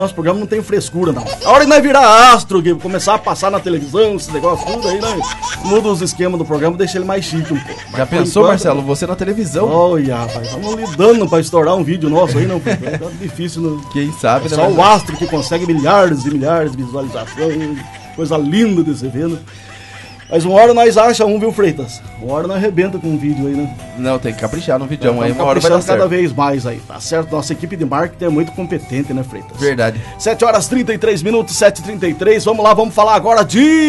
Nosso programa não tem frescura, não. A hora que nós virar astro, que começar a passar na televisão, esse negócio tudo aí, né? Muda os esquemas do programa, deixa ele mais chique um pouco. Já pensou, Marcelo, você na televisão? Olha, rapaz, estamos lidando pra estourar um vídeo nosso aí, não. Tá difícil, não. Quem sabe, né? Só o astro que consegue milhares e milhares de visualizações, coisa linda de se vendo. Mas uma hora nós achamos viu, Freitas? Uma hora nós arrebenta com um vídeo aí, né? Não, tem que caprichar no vídeo aí, uma hora vai dar certo. Cada vez mais aí, tá certo? Nossa equipe de marketing é muito competente, né, Freitas? Verdade. 7h33, 7h33, vamos lá, vamos falar agora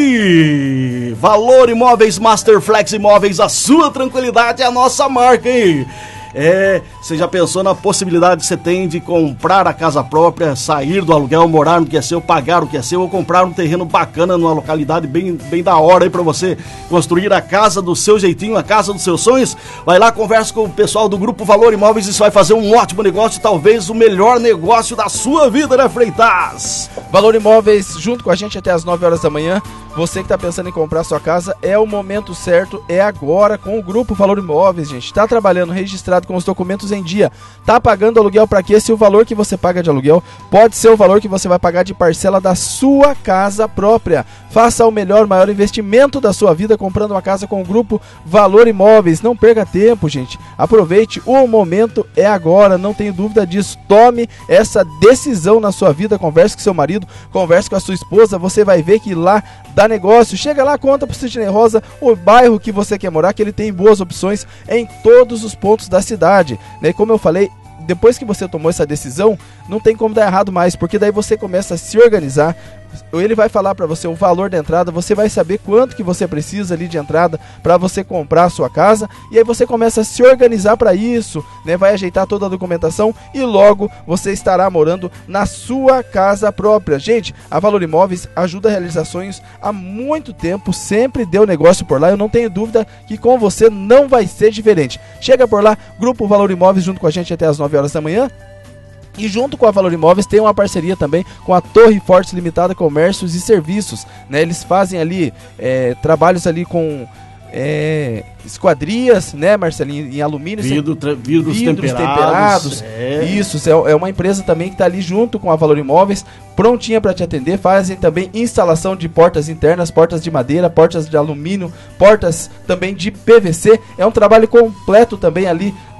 de Valor Imóveis, Masterflex Imóveis, a sua tranquilidade é a nossa marca, hein? Você já pensou na possibilidade que você tem de comprar a casa própria, sair do aluguel, morar no que é seu, pagar o que é seu, ou comprar um terreno bacana numa localidade bem da hora aí pra você construir a casa do seu jeitinho, a casa dos seus sonhos? Vai lá, conversa com o pessoal do Grupo Valor Imóveis e você vai fazer um ótimo negócio, talvez o melhor negócio da sua vida, né, Freitas? Valor Imóveis, junto com a gente até as 9 horas da manhã. Você que tá pensando em comprar sua casa, é o momento certo, é agora com o Grupo Valor Imóveis, gente. Tá trabalhando registrado com os documentos em dia. Tá pagando aluguel para quê? Se o valor que você paga de aluguel pode ser o valor que você vai pagar de parcela da sua casa própria. Faça o melhor, maior investimento da sua vida comprando uma casa com o Grupo Valor Imóveis. Não perca tempo, gente. Aproveite, o momento é agora, não tenho dúvida disso. Tome essa decisão na sua vida, converse com seu marido, converse com a sua esposa, você vai ver que lá dá negócio. Chega lá, conta pro Sidney Rosa o bairro que você quer morar, que ele tem boas opções em todos os pontos da cidade, né? Como eu falei, depois que você tomou essa decisão, não tem como dar errado mais, porque daí você começa a se organizar. Ele vai falar para você o valor da entrada, você vai saber quanto que você precisa ali de entrada para você comprar a sua casa, e aí você começa a se organizar para isso, né? Vai ajeitar toda a documentação e logo você estará morando na sua casa própria. Gente, a Valor Imóveis ajuda a realizar sonhos há muito tempo, sempre deu negócio por lá, eu não tenho dúvida que com você não vai ser diferente. Chega por lá, Grupo Valor Imóveis junto com a gente até as 9 horas da manhã. E junto com a Valor Imóveis tem uma parceria também com a Torre Fortes Limitada Comércios e Serviços, né? Eles fazem ali trabalhos ali com esquadrias, né, Marcelinho, em alumínio, vidros temperados. Isso, é uma empresa também que está ali junto com a Valor Imóveis, prontinha para te atender. Fazem também instalação de portas internas, portas de madeira, portas de alumínio, portas também de PVC. É um trabalho completo também ali